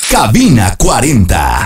Cabina 40.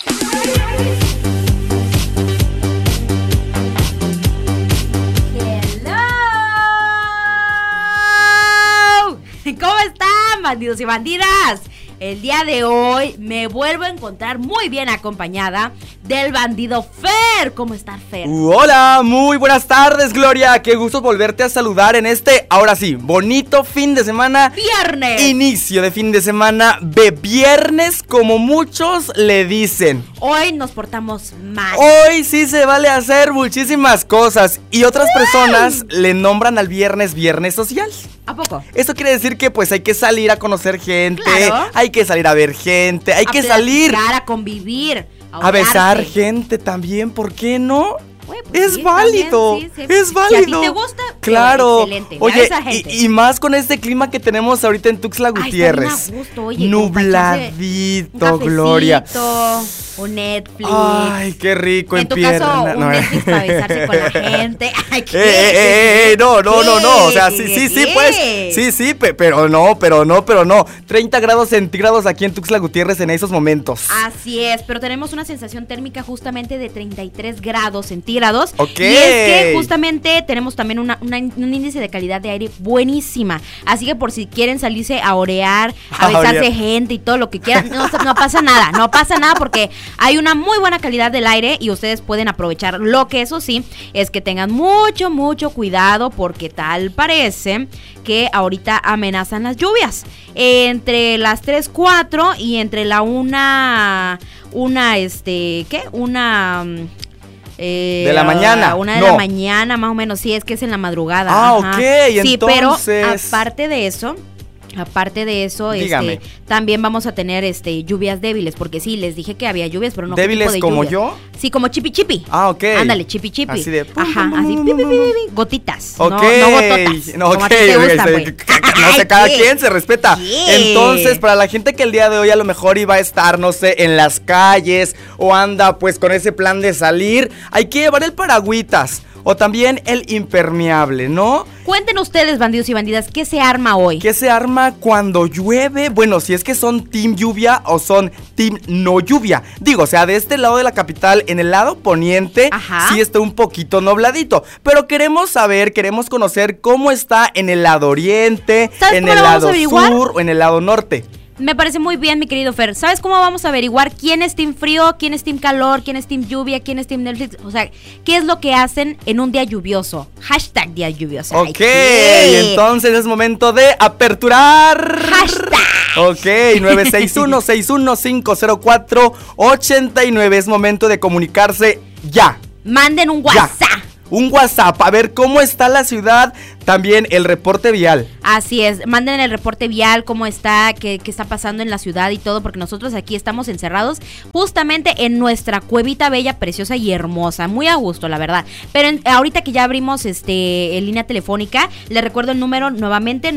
¿Cómo están, bandidos y bandidas? El día de hoy me vuelvo a encontrar muy bien acompañada del bandido Fer. ¿Cómo estás, Fer? Hola, muy buenas tardes, Gloria. Qué gusto volverte a saludar en este, ahora sí, bonito fin de semana. Viernes. Inicio de fin de semana, de viernes, como muchos le dicen. Hoy nos portamos mal. Hoy sí se vale hacer muchísimas cosas. Y otras personas le nombran al viernes social. ¿A poco? Eso quiere decir que pues hay que salir a conocer gente, claro. Hay que salir a ver gente, hay que salir a convivir, a besar gente también, ¿por qué no? Pues es sí, válido, también, sí. es válido. Si a ti te gusta, claro. Excelente. Oye, y más con este clima que tenemos ahorita en Tuxtla Gutiérrez. Está bien a gusto, oye, nubladito, Gloria. Un Netflix. Ay, qué rico en pierna. En tu caso, un Netflix para besarse con la gente. Ay, no. O sea, sí, pues. Sí, pero no. 30 grados centígrados aquí en Tuxtla Gutiérrez en esos momentos. Así es, pero tenemos una sensación térmica justamente de 33 grados centígrados. Ok. Y es que justamente tenemos también un índice de calidad de aire buenísima. Así que por si quieren salirse a orear, a besarse gente y todo lo que quieran, no pasa nada. No pasa nada porque hay una muy buena calidad del aire y ustedes pueden aprovechar. Lo que eso sí es que tengan mucho cuidado porque tal parece que ahorita amenazan las lluvias. Entre las 3, 4 y entre la de la mañana. Una de la mañana, más o menos. Sí, es que es en la madrugada. Ah, ajá. Ok, sí, entonces. Pero aparte de eso, también vamos a tener lluvias débiles, porque sí, les dije que había lluvias, pero no débiles tipo de como lluvia. yo. Sí, como chipi. Ah, ok. Ándale, chipi. Así de así gotitas. Ok. No gototas. No, como a ti te gustan, güey. No sé, cada quien se respeta. ¿Qué? Entonces, para la gente que el día de hoy a lo mejor iba a estar, no sé, en las calles o anda pues con ese plan de salir, hay que llevar el paragüitas. O también el impermeable, ¿no? Cuenten ustedes, bandidos y bandidas, ¿qué se arma hoy? ¿Qué se arma cuando llueve? Bueno, si es que son team lluvia o son team no lluvia. Digo, o sea, de este lado de la capital, en el lado poniente, sí está un poquito nubladito. Pero queremos conocer cómo está en el lado oriente, en el lado sur o en el lado norte. Me parece muy bien, mi querido Fer. ¿Sabes cómo vamos a averiguar quién es team frío, quién es team calor, quién es team lluvia, quién es team Netflix? O sea, ¿qué es lo que hacen en un día lluvioso? #, día lluvioso. Ok, entonces es momento de aperturar. Ok, 961-61504-89. Es momento de comunicarse ya. Manden un WhatsApp. Ya. Un WhatsApp, a ver cómo está la ciudad, también el reporte vial. Así es, manden el reporte vial, cómo está, qué está pasando en la ciudad y todo, porque nosotros aquí estamos encerrados justamente en nuestra cuevita bella, preciosa y hermosa, muy a gusto, la verdad. Pero ahorita que ya abrimos en línea telefónica, les recuerdo el número nuevamente,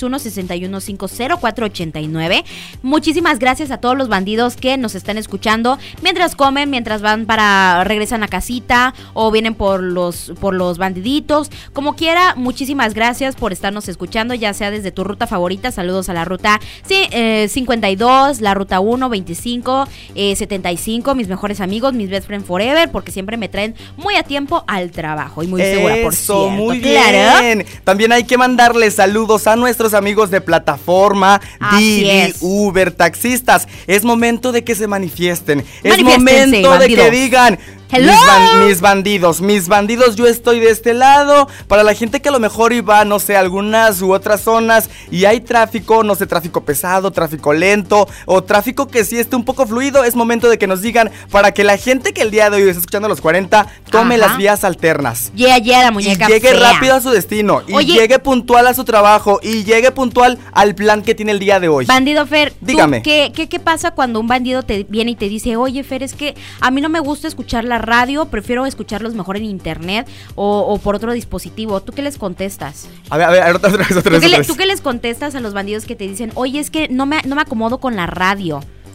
961-6150489. Muchísimas gracias a todos los bandidos que nos están escuchando mientras comen, mientras regresan a casita o vienen por los bandiditos, como quiera. Muchísimas gracias por estarnos escuchando, ya sea desde tu ruta favorita. Saludos a la ruta 52, la ruta 1, 25, 75, mis mejores amigos, mis best friend forever, porque siempre me traen muy a tiempo al trabajo y muy segura, por cierto. Muy bien. También hay que mandarle saludos a nuestros amigos de plataforma, Didi, Uber, taxistas. Es momento de que se manifiesten. Es momento bandidos. De que digan: mis bandidos, yo estoy de este lado. Para la gente que a lo mejor iba, no sé, algunas u otras zonas y hay tráfico, no sé, tráfico pesado, tráfico lento o tráfico que sí esté un poco fluido, es momento de que nos digan, para que la gente que el día de hoy está escuchando los 40 tome las vías alternas. La muñeca y llegue rápido a su destino. Y llegue puntual a su trabajo. Y llegue puntual al plan que tiene el día de hoy. Bandido Fer, dígame. ¿Qué pasa cuando un bandido te viene y te dice: oye, Fer, es que a mí no me gusta escuchar la radio, prefiero escucharlos mejor en internet o por otro dispositivo? ¿Tú qué les contestas? A ver, otra vez. ¿Tú qué les contestas a los bandidos que te dicen: oye, es que no me acomodo con la radio?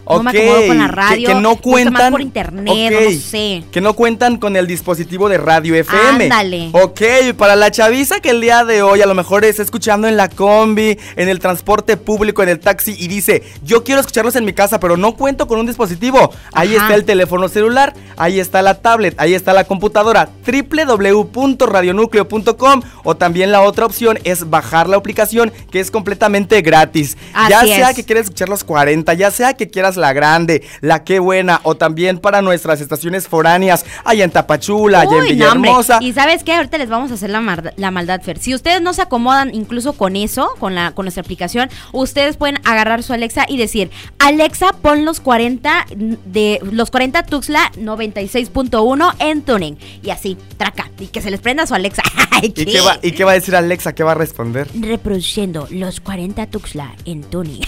No me acomodo con la radio. Que no cuentan. Más por internet, no sé. Que no cuentan con el dispositivo de radio FM. Ándale. Ok, para la chaviza que el día de hoy a lo mejor está escuchando en la combi, en el transporte público, en el taxi y dice, yo quiero escucharlos en mi casa, pero no cuento con un dispositivo. Ahí está el teléfono celular, ahí está la tablet, ahí está la computadora, www.radionucleo.com, o también la otra opción es bajar la aplicación, que es completamente gratis. Ya sea que quieras escuchar los 40, ya sea que quieras la grande, la Qué Buena, o también para nuestras estaciones foráneas, allá en Tapachula, allá en Villahermosa. Y ¿sabes qué? Ahorita les vamos a hacer la maldad, Fer. Si ustedes no se acomodan incluso con eso, con nuestra aplicación, ustedes pueden agarrar su Alexa y decir, Alexa, pon los 40 Tuxtla 96.1 en tuning. Y así, traca, y que se les prenda su Alexa. ¿Y qué va a decir Alexa? ¿Qué va a responder? Reproduciendo los 40 Tuxtla en tuning.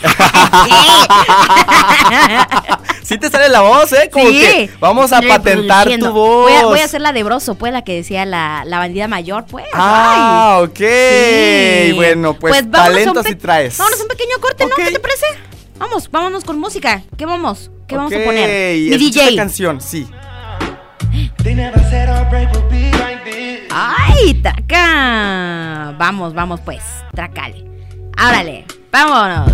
Sí te sale la voz, como que vamos a patentar tu voz. Voy a hacer la de Broso, pues, la que decía la bandida mayor, pues. Ok. Sí. Bueno, pues talento sí traes. Vámonos a un pequeño corte, ¿no? ¿Qué te parece? Vámonos con música. ¿Qué vamos a poner? Mi DJ. Esta canción, sí. ¡Ay, traca! Vamos, pues, tracale. Árale, vámonos.